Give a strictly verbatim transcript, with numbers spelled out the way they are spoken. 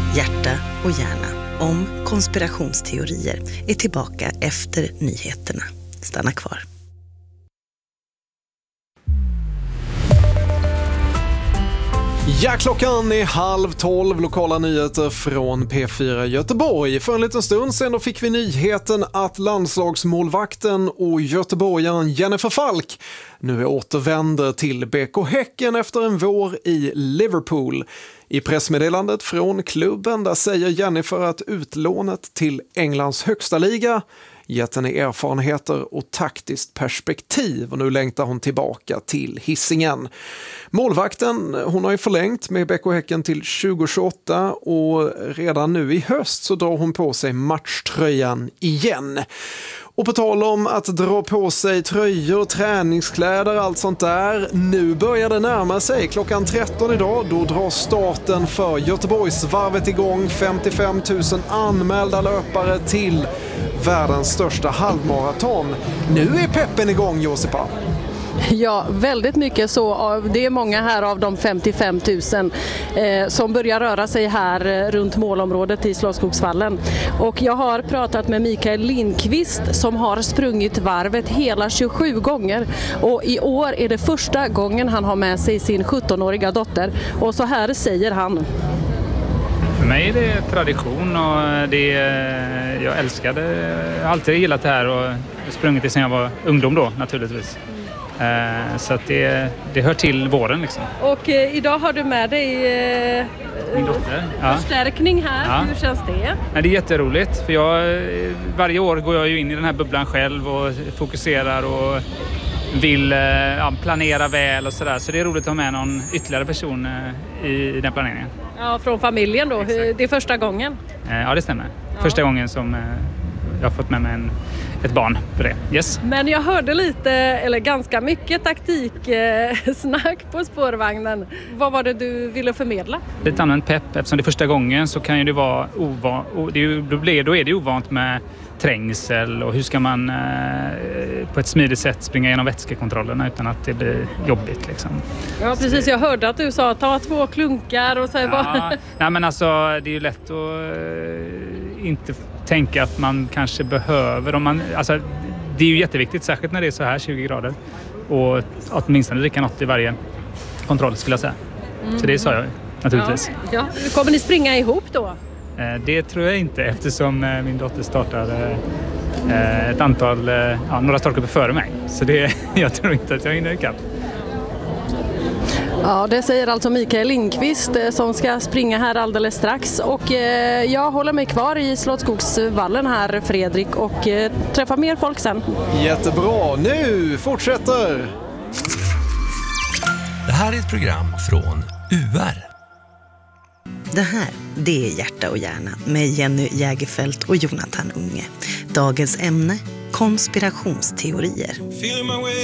Hjärta och hjärna om konspirationsteorier är tillbaka efter nyheterna. Stanna kvar. Ja, klockan är halv tolv, lokala nyheter från P fyra Göteborg. För en liten stund sedan då fick vi nyheten att landslagsmålvakten och göteborgaren Jennifer Falk nu återvänder till B K Häcken efter en vår i Liverpool. I pressmeddelandet från klubben där säger Jennifer att utlånet till Englands högsta liga gett henne erfarenheter och taktiskt perspektiv och nu längtar hon tillbaka till Hisingen. Målvakten, hon har ju förlängt med B K Häcken till tjugo tjugoåtta och redan nu i höst så drar hon på sig matchtröjan igen. Och på tal om att dra på sig tröjor, träningskläder, allt sånt där. Nu börjar det närma sig. Klockan tretton idag, då drar starten för Göteborgsvarvet igång. femtiofem tusen anmälda löpare till världens största halvmaraton. Nu är peppen igång, Josipa. Ja, väldigt mycket så. Det är många här av de femtiofem tusen eh, som börjar röra sig här eh, runt målområdet i Slottsskogsvallen. Och jag har pratat med Mikael Lindqvist som har sprungit varvet hela tjugosju gånger. Och i år är det första gången han har med sig sin sjuttonåriga dotter. Och så här säger han. För mig är det tradition och det, jag älskade, jag har alltid gillat det här och sprungit det sedan jag var ungdom då naturligtvis. Så att det, det hör till våren liksom. Och eh, idag har du med dig eh, min dotter. Ja. Förstärkning här. Ja. Hur känns det? Ja, det är jätteroligt för jag, varje år går jag ju in i den här bubblan själv och fokuserar och vill ja, planera väl och sådär. Så det är roligt att ha med någon ytterligare person i, i den planeringen. Ja, från familjen då? Exakt. Det är första gången? Ja, det stämmer. Ja. Första gången som jag har fått med mig en ett barn på det. Yes. Men jag hörde lite, eller ganska mycket taktiksnack på spårvagnen. Vad var det du ville förmedla? Lite använt pepp. Eftersom det är första gången så kan ju det vara ovant. Då, blir, då är det ovant med trängsel och hur ska man eh, på ett smidigt sätt springa igenom vätskekontrollerna utan att det blir jobbigt liksom. Ja, precis. Jag hörde att du sa ta två klunkar och så ja, bara... Nej, men alltså det är ju lätt att eh, inte tänka att man kanske behöver om man, alltså, det är ju jätteviktigt särskilt när det är så här tjugo grader och åtminstone dricka något i varje kontroll skulle jag säga. Mm. Så det sa jag naturligtvis. Ja. Ja. Kommer ni springa ihop då? Det tror jag inte eftersom min dotter startade ett antal, ja, några startgrupper före mig. Så det, jag tror inte att jag hinner ikapp. Ja, det säger alltså Mikael Lindqvist som ska springa här alldeles strax. Och eh, jag håller mig kvar i Slottsskogsvallen här, Fredrik, och eh, träffar mer folk sen. Jättebra, nu fortsätter! Det här är ett program från U R. Det här, det är Hjärta och hjärna med Jenny Jägerfelt och Jonathan Unge. Dagens ämne, konspirationsteorier.